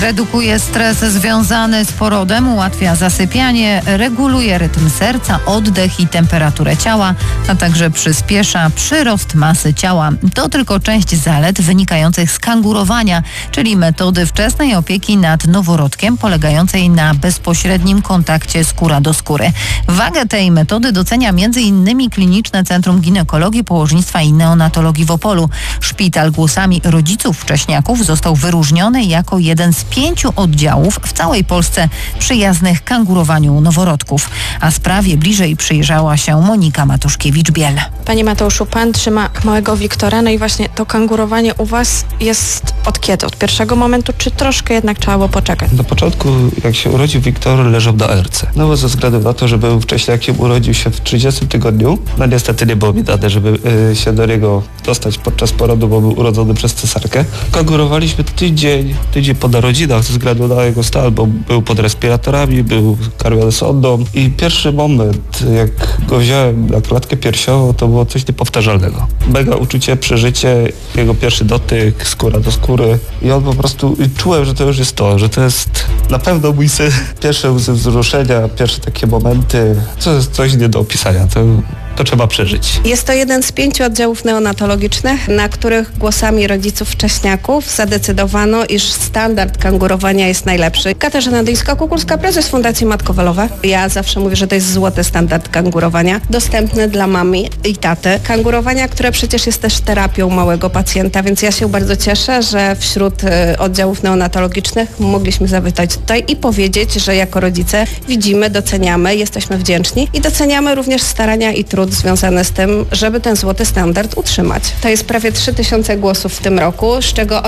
Redukuje stres związany z porodem, ułatwia zasypianie, reguluje rytm serca, oddech i temperaturę ciała, a także przyspiesza przyrost masy ciała. To tylko część zalet wynikających z kangurowania, czyli metody wczesnej opieki nad noworodkiem polegającej na bezpośrednim kontakcie skóra do skóry. Wagę tej metody docenia m.in. Kliniczne Centrum Ginekologii, Położnictwa i Neonatologii w Opolu. Szpital głosami rodziców wcześniaków został wyróżniony jako jeden z 5 oddziałów w całej Polsce przyjaznych kangurowaniu noworodków. A sprawie bliżej przyjrzała się Monika Matuszkiewicz-Biel. Panie Mateuszu, pan trzyma małego Wiktora, no i właśnie to kangurowanie u was jest od kiedy? Od pierwszego momentu, czy troszkę jednak trzeba było poczekać? Na początku, jak się urodził Wiktor, leżał na erce. No bo ze względu na to, że był wcześniakiem, urodził się w 30 tygodniu. No niestety nie było mi dane, żeby się do niego dostać podczas porodu, bo był urodzony przez cesarkę. Kangurowaliśmy tydzień po narodzinach ze względu na jego stan, bo był pod respiratorami, był karmiony sondą i pierwszy moment, jak go wziąłem na klatkę piersiową, to było coś niepowtarzalnego. Mega uczucie, przeżycie, jego pierwszy dotyk, skóra do skóry i on po prostu, czułem, że to już jest to, że to jest na pewno mój syn. Pierwsze łzy wzruszenia, pierwsze takie momenty, to jest coś nie do opisania. To trzeba przeżyć. Jest to jeden z 5 oddziałów neonatologicznych, na których głosami rodziców wcześniaków zadecydowano, iż standard kangurowania jest najlepszy. Katarzyna Dyńska-Kukulska, prezes Fundacji Matko Walowe. Ja zawsze mówię, że to jest złoty standard kangurowania, dostępny dla mamy i taty. Kangurowania, które przecież jest też terapią małego pacjenta, więc ja się bardzo cieszę, że wśród oddziałów neonatologicznych mogliśmy zawitać tutaj i powiedzieć, że jako rodzice widzimy, doceniamy, jesteśmy wdzięczni i doceniamy również starania i trud związane z tym, żeby ten złoty standard utrzymać. To jest prawie 3000 głosów w tym roku, z czego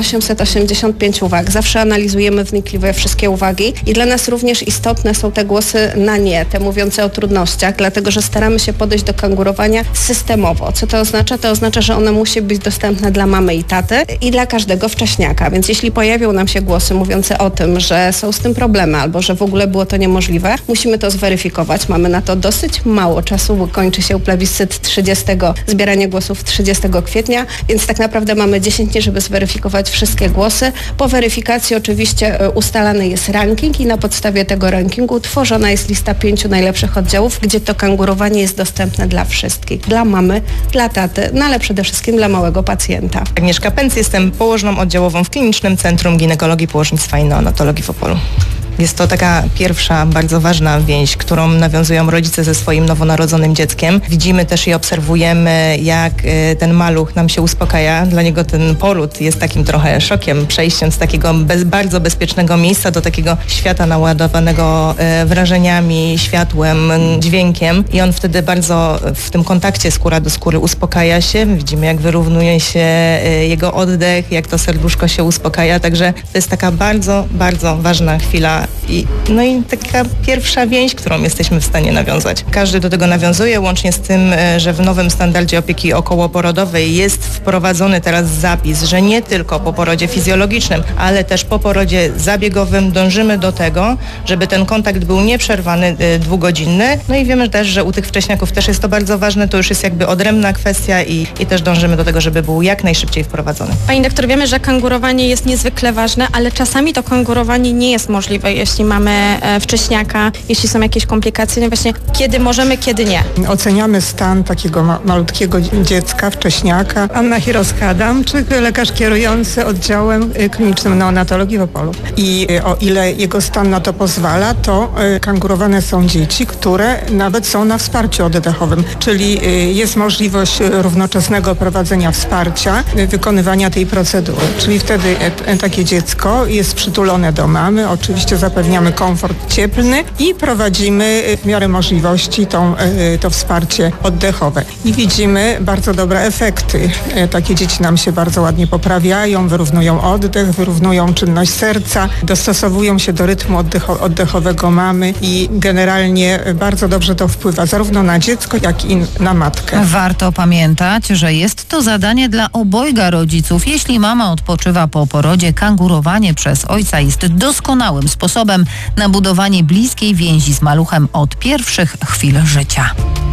885 uwag. Zawsze analizujemy wnikliwie wszystkie uwagi i dla nas również istotne są te głosy na nie, te mówiące o trudnościach, dlatego że staramy się podejść do kangurowania systemowo. Co to oznacza? To oznacza, że one musi być dostępne dla mamy i taty i dla każdego wcześniaka. Więc jeśli pojawią nam się głosy mówiące o tym, że są z tym problemy albo że w ogóle było to niemożliwe, musimy to zweryfikować. Mamy na to dosyć mało czasu, bo kończy się plebiscyt zbieranie głosów 30 kwietnia, więc tak naprawdę mamy 10 dni, żeby zweryfikować wszystkie głosy. Po weryfikacji oczywiście ustalany jest ranking i na podstawie tego rankingu tworzona jest lista 5 najlepszych oddziałów, gdzie to kangurowanie jest dostępne dla wszystkich. Dla mamy, dla taty, no ale przede wszystkim dla małego pacjenta. Agnieszka Pęc, jestem położną oddziałową w Klinicznym Centrum Ginekologii, Położnictwa i Neonatologii w Opolu. Jest to taka pierwsza, bardzo ważna więź, którą nawiązują rodzice ze swoim nowonarodzonym dzieckiem. Widzimy też i obserwujemy, jak ten maluch nam się uspokaja. Dla niego ten poród jest takim trochę szokiem, przejściem z takiego bardzo bezpiecznego miejsca do takiego świata naładowanego wrażeniami, światłem, dźwiękiem. I on wtedy bardzo w tym kontakcie skóra do skóry uspokaja się. Widzimy, jak wyrównuje się jego oddech, jak to serduszko się uspokaja. Także to jest taka bardzo, bardzo ważna chwila. I taka pierwsza więź, którą jesteśmy w stanie nawiązać. Każdy do tego nawiązuje, łącznie z tym, że w nowym standardzie opieki okołoporodowej jest wprowadzony teraz zapis, że nie tylko po porodzie fizjologicznym, ale też po porodzie zabiegowym dążymy do tego, żeby ten kontakt był nieprzerwany, 2-godzinny. No i wiemy też, że u tych wcześniaków też jest to bardzo ważne, to już jest jakby odrębna kwestia i też dążymy do tego, żeby był jak najszybciej wprowadzony. Pani doktor, wiemy, że kangurowanie jest niezwykle ważne, ale czasami to kangurowanie nie jest możliwe, jeśli mamy wcześniaka, jeśli są jakieś komplikacje, no właśnie kiedy możemy, kiedy nie. Oceniamy stan takiego malutkiego dziecka, wcześniaka. Anna Hiroska-Adamczyk, lekarz kierujący oddziałem klinicznym neonatologii w Opolu. I o ile jego stan na to pozwala, to kangurowane są dzieci, które nawet są na wsparciu oddechowym, czyli jest możliwość równoczesnego prowadzenia wsparcia, wykonywania tej procedury. Czyli wtedy takie dziecko jest przytulone do mamy, oczywiście zapewniamy komfort cieplny i prowadzimy w miarę możliwości to wsparcie oddechowe. I widzimy bardzo dobre efekty. Takie dzieci nam się bardzo ładnie poprawiają, wyrównują oddech, wyrównują czynność serca, dostosowują się do rytmu oddechowego mamy i generalnie bardzo dobrze to wpływa zarówno na dziecko, jak i na matkę. Warto pamiętać, że jest to zadanie dla obojga rodziców. Jeśli mama odpoczywa po porodzie, kangurowanie przez ojca jest doskonałym sposobem na budowanie bliskiej więzi z maluchem od pierwszych chwil życia.